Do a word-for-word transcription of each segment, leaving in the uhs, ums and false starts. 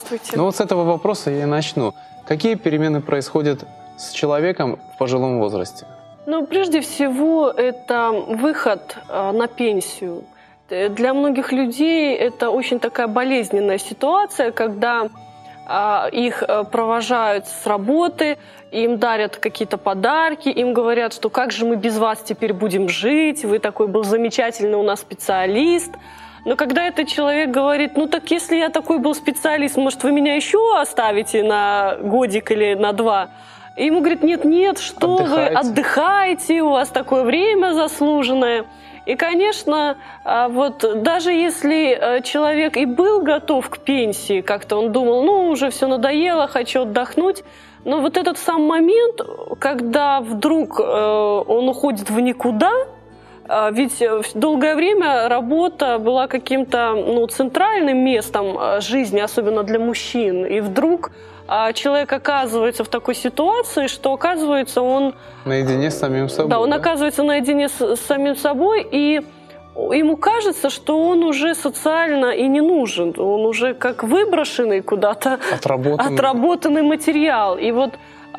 Здравствуйте. Ну вот с этого вопроса я и начну. Какие перемены происходят с человеком в пожилом возрасте? Ну, прежде всего, это выход э, на пенсию. Для многих людей это очень такая болезненная ситуация, когда э, их провожают с работы, им дарят какие-то подарки, им говорят, что как же мы без вас теперь будем жить, вы такой был замечательный у нас специалист. Но когда этот человек говорит, ну так если я такой был специалист, может вы меня еще оставите на годик или на два? И ему говорят, нет-нет, что отдыхайте. вы, отдыхайте, у вас такое время заслуженное. И, конечно, вот даже если человек и был готов к пенсии, как-то он думал, ну уже все надоело, хочу отдохнуть, но вот этот сам момент, когда вдруг он уходит в никуда, ведь долгое время работа была каким-то ну, центральным местом жизни, особенно для мужчин. И вдруг человек оказывается в такой ситуации, что оказывается он... Наедине с самим собой. Да, он да? оказывается наедине с, с самим собой, и ему кажется, что он уже социально и не нужен. Он уже как выброшенный куда-то, отработанный. отработанный материал. И вот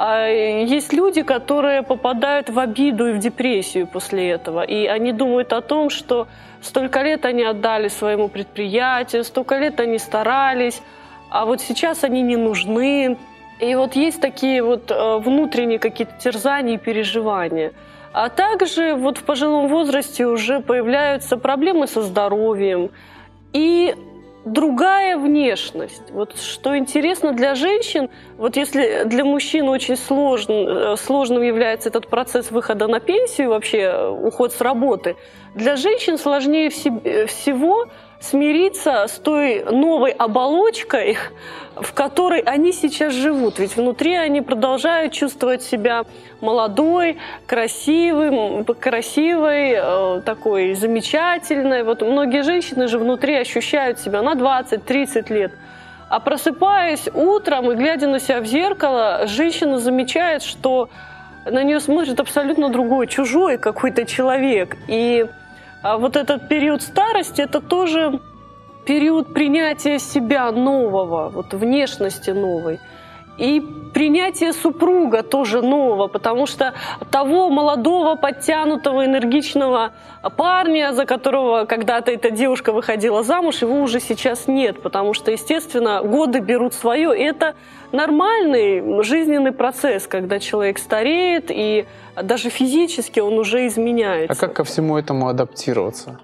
есть люди, которые попадают в обиду и в депрессию после этого. И они думают о том, что столько лет они отдали своему предприятию, столько лет они старались, а вот сейчас они не нужны. И вот есть такие вот внутренние какие-то терзания и переживания. А также вот в пожилом возрасте уже появляются проблемы со здоровьем и другая внешность. Вот что интересно для женщин, вот если для мужчин очень сложным, сложным является этот процесс выхода на пенсию, вообще уход с работы, для женщин сложнее всего смириться с той новой оболочкой, в которой они сейчас живут. Ведь внутри они продолжают чувствовать себя молодой, красивым, красивой, такой замечательной. Вот многие женщины же внутри ощущают себя на двадцать-тридцать лет. А просыпаясь утром и глядя на себя в зеркало, женщина замечает, что на нее смотрит абсолютно другой, чужой какой-то человек. И вот этот период старости – это тоже период принятия себя нового, вот внешности новой. И принятие супруга тоже нового, потому что того молодого, подтянутого, энергичного парня, за которого когда-то эта девушка выходила замуж, его уже сейчас нет, потому что, естественно, годы берут свое. И это нормальный жизненный процесс, когда человек стареет, и даже физически он уже изменяется. А как ко всему этому адаптироваться?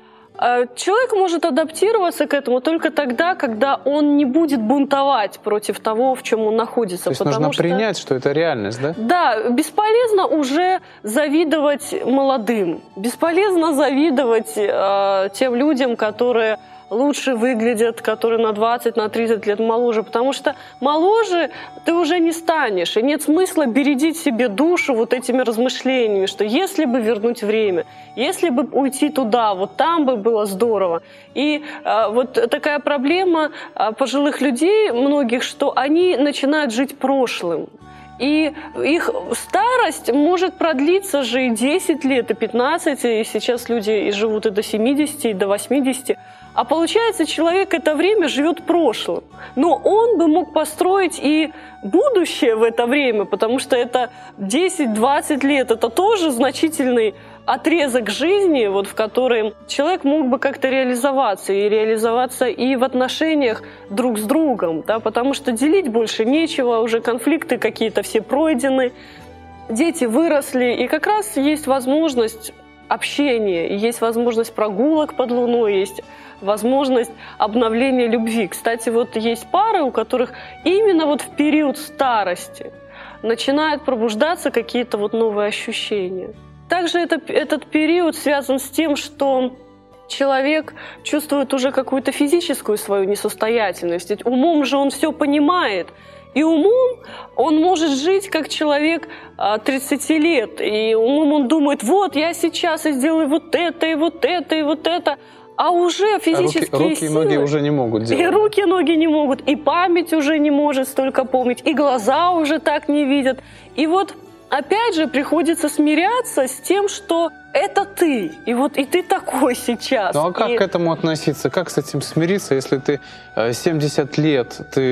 Человек может адаптироваться к этому только тогда, когда он не будет бунтовать против того, в чем он находится. То есть нужно что, принять, что это реальность, да? Да, бесполезно уже завидовать молодым, бесполезно завидовать э, тем людям, которые лучше выглядят, которые на двадцать, на тридцать лет моложе, потому что моложе ты уже не станешь, и нет смысла бередить себе душу вот этими размышлениями, что если бы вернуть время, если бы уйти туда, вот там бы было здорово. И э, вот такая проблема э, пожилых людей, многих, что они начинают жить прошлым. И их старость может продлиться же и десять лет, и пятнадцать, и сейчас люди и живут и до семидесяти, и до восьмидесяти. А получается, человек это время живет прошлым. Но он бы мог построить и будущее в это время, потому что это десять-двадцать лет, это тоже значительный отрезок жизни, вот, в котором человек мог бы как-то реализоваться, и реализоваться и в отношениях друг с другом, да, потому что делить больше нечего, уже конфликты какие-то все пройдены, дети выросли, и как раз есть возможность общения, есть возможность прогулок под луной, есть возможность обновления любви. Кстати, вот есть пары, у которых именно вот в период старости начинают пробуждаться какие-то вот новые ощущения. Также это, этот период связан с тем, что человек чувствует уже какую-то физическую свою несостоятельность. Ведь умом же он все понимает. И умом он может жить как человек тридцати лет. И умом он думает, вот я сейчас и сделаю вот это, и вот это, и вот это. А уже физические а руки, руки силы... и ноги уже не могут делать. И руки, и ноги не могут, и память уже не может столько помнить, и глаза уже так не видят. И вот опять же приходится смиряться с тем, что это ты, и вот и ты такой сейчас. Ну а как и... к этому относиться? Как с этим смириться, если ты семьдесят лет, ты